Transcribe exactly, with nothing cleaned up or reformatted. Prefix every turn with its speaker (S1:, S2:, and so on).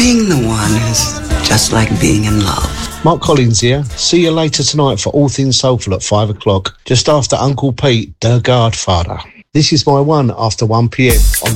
S1: Being the one is just like being in love.
S2: Mark Collins here. See you later tonight for All Things Soulful at five o'clock, just after Uncle Pete, The Godfather. This is my one after one p.m. on